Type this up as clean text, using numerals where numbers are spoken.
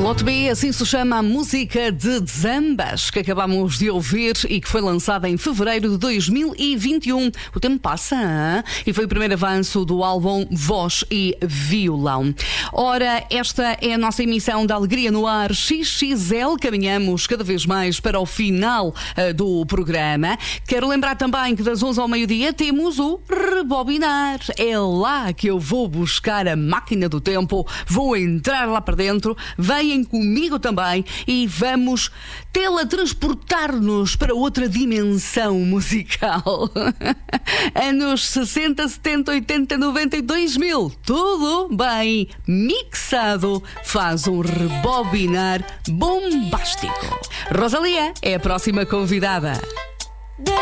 Lote B, assim se chama a música de Zambas, que acabamos de ouvir e que foi lançada em fevereiro de 2021. O tempo passa, hein? E foi o primeiro avanço do álbum Voz e Violão. Ora, esta é a nossa emissão da Alegria no Ar XXL. Caminhamos cada vez mais para o final do programa. Quero lembrar também que das 11 ao meio-dia temos o Rebobinar. É lá que eu vou buscar a máquina do tempo, vou entrar lá para dentro, venham comigo também e vamos teletransportar-nos para outra dimensão musical. Anos 60, 70, 80, 90 e 2000. Tudo bem mixado. Faz um rebobinar bombástico. Rosalia é a próxima convidada.